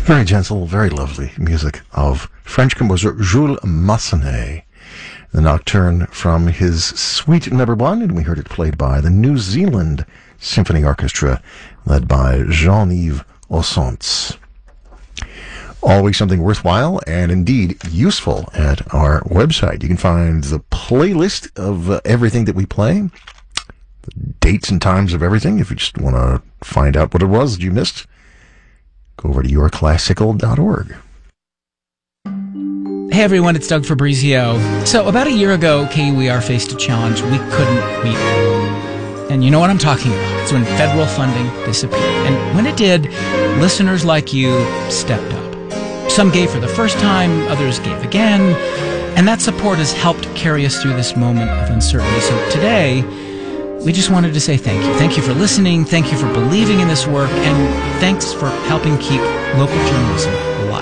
Very gentle, very lovely music of French composer Jules Massenet. The Nocturne from his Suite Number 1, and we heard it played by the New Zealand Symphony Orchestra, led by Jean-Yves Ossonce. Always something worthwhile and indeed useful at our website. You can find the playlist of everything that we play, the dates and times of everything. If you just want to find out what it was that you missed, go over to yourclassical.org. Hey everyone, it's Doug Fabrizio. So about a year ago, KUER faced a challenge we couldn't meet. And you know what I'm talking about. It's when federal funding disappeared. And when it did, listeners like you stepped up. Some gave for the first time, others gave again. And that support has helped carry us through this moment of uncertainty. So today, we just wanted to say thank you. Thank you for listening. Thank you for believing in this work. And thanks for helping keep local journalism alive.